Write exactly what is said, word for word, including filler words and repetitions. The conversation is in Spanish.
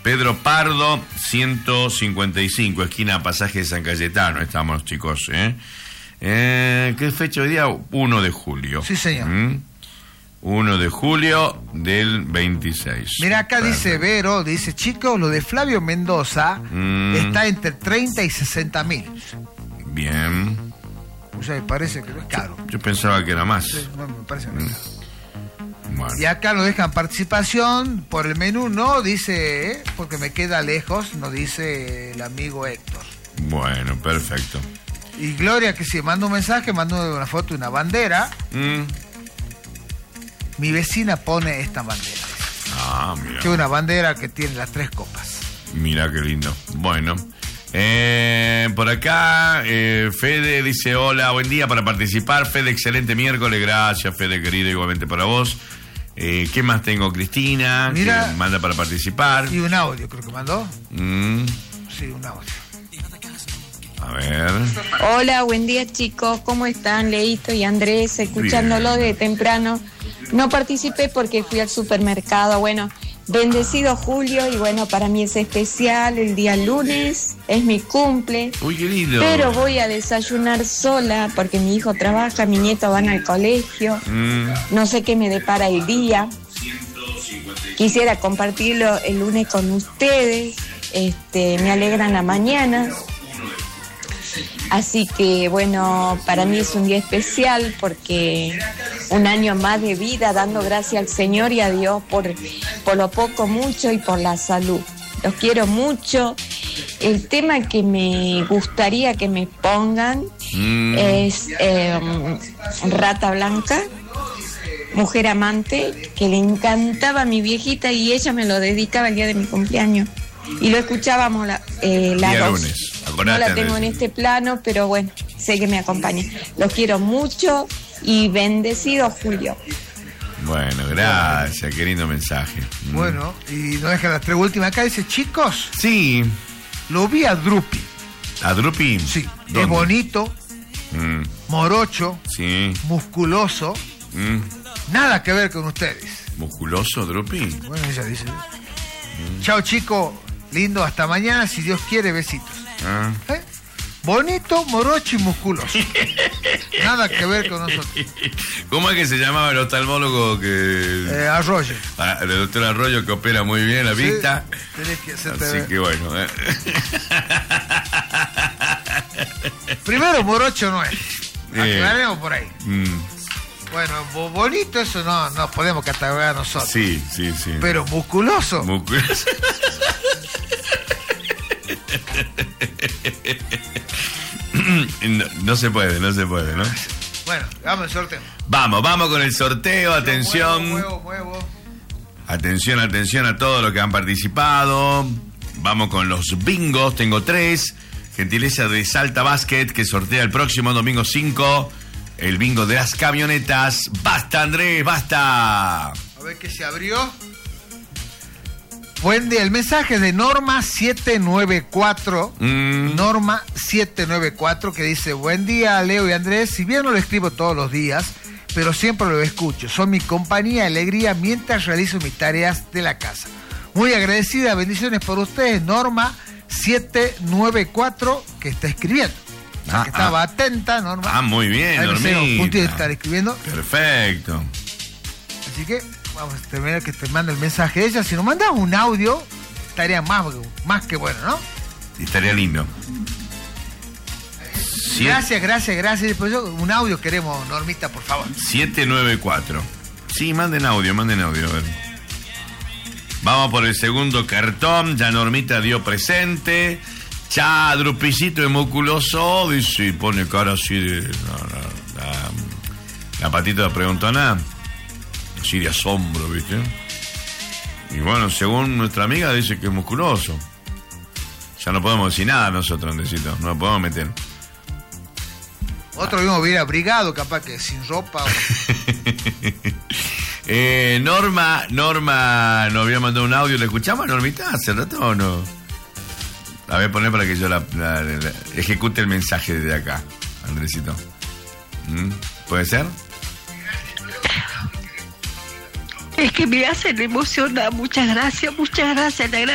Pedro Pardo, ciento cincuenta y cinco, esquina Pasaje de San Cayetano. Estamos, chicos, ¿eh? eh ¿Qué fecha hoy día? uno de julio. Sí, señor. ¿Mm? uno de julio del veintiséis. Mira, acá Perfecto. dice Vero, dice, chicos, lo de Flavio Mendoza mm. está entre treinta y sesenta mil. Bien. O sea, me parece que no es caro. Yo pensaba que era más. Sí, no, me parece que no es caro. Bueno. Y acá nos dejan participación por el menú, no dice, ¿eh? Porque me queda lejos, no dice el amigo Héctor. Bueno, perfecto. Y Gloria, que si manda un mensaje, manda una foto de una bandera. Mm. Mi vecina pone esta bandera. Ah, mira. Que es una bandera que tiene las tres copas. Mira qué lindo. Bueno. Eh, por acá, eh, Fede dice, hola, buen día para participar. Fede, excelente miércoles. Gracias, Fede, querido, igualmente para vos. Eh, ¿Qué más tengo? Cristina, Mira, que manda para participar. Y un audio, creo que mandó. Mm, Sí, un audio. a ver. Hola, buen día, chicos. ¿Cómo están? Leito y Andrés, escuchándolo Bien. de temprano. No participé porque fui al supermercado. Bueno, bendecido Julio, y bueno, para mí es especial. El día lunes es mi cumple. Uy, qué lindo. Pero voy a desayunar sola porque mi hijo trabaja, mi nieto van al colegio. Mm, No sé qué me depara el día. Quisiera compartirlo el lunes con ustedes. Este, me alegran la mañana. Así que bueno, para mí es un día especial porque un año más de vida, dando gracias al Señor y a Dios por, por lo poco, mucho y por la salud. Los quiero mucho. El tema que me gustaría que me pongan mm. es eh, Rata Blanca, Mujer Amante, que le encantaba a mi viejita y ella me lo dedicaba el día de mi cumpleaños. Y lo escuchábamos la, eh, la Día dos. lunes. No la Acordate, tengo en Andrés. este plano, pero bueno, sé que me acompaña. Los quiero mucho y bendecido Julio. Bueno, gracias, qué lindo mensaje. Mm. Bueno, y nos dejan las tres últimas. Acá dice, chicos, Sí, lo vi a Drupi. a Drupi. Sí, ¿Dónde? es bonito, Mm, morocho, sí. musculoso, Mm. nada que ver con ustedes. ¿Musculoso, Drupi? Bueno, ella dice. Chao, chico, lindo, hasta mañana, si Dios quiere, besitos. Ah. ¿Eh? Bonito, morocho y musculoso. Nada que ver con nosotros. ¿Cómo es que se llamaba el oftalmólogo que... Eh, Arroyo. Ah, el doctor Arroyo, que opera muy bien la Sí, vista? tenés que hacerte Así ver. que bueno. ¿eh? Primero, morocho no es. Eh. Aclaremos por ahí. Mm, Bueno, bo- bonito eso no, no podemos catalogar nosotros. sí, sí, sí. Pero musculoso. Musculoso. No, no se puede, no se puede, ¿no? Bueno, vamos al sorteo. Vamos, vamos con el sorteo, atención. Muevo, muevo, muevo. Atención, atención a todos los que han participado. Vamos con los bingos, tengo tres. Gentileza de Salta Basket, que sortea el próximo domingo cinco. El bingo de las camionetas. ¡Basta, Andrés, basta! A ver qué se abrió. Buen día, el mensaje de Norma siete nueve cuatro. Mm. Norma siete nueve cuatro, que dice: buen día, Leo y Andrés. Si bien no lo escribo todos los días, pero siempre lo escucho. Son mi compañía y alegría mientras realizo mis tareas de la casa. Muy agradecida, bendiciones por ustedes, Norma siete nueve cuatro, que está escribiendo. O sea, Ah, que estaba ah. atenta, Norma. Ah, muy bien, Ahí me sé los puntitos de Normita. estar escribiendo. Perfecto. Así que vamos a terminar que te manda el mensaje de ella. Si nos mandas un audio, estaría más, más que bueno, ¿no? Estaría lindo. Siete- Gracias, gracias, gracias. Después yo, un audio queremos, Normita, por favor. siete nueve cuatro. Sí, manden audio, manden audio, a ver. Vamos por el segundo cartón. Ya Normita dio presente. Ya Drupicito de musculoso. Dice, pone cara así de... La, la, la, la patita preguntona. Así de asombro, ¿viste? Y bueno, según nuestra amiga, dice que es musculoso. Ya no podemos decir nada nosotros, Andresito. No nos podemos meter. Otro mismo hubiera abrigado, capaz que sin ropa. O... eh, Norma, Norma nos había mandado un audio. ¿Le escuchamos a Normita hace rato o no? La voy a poner para que yo la, la- la- ejecute el mensaje desde acá, Andresito. ¿Mm? ¿Puede ser? Es que me hacen emocionar. Muchas gracias, muchas gracias. Le agradezco.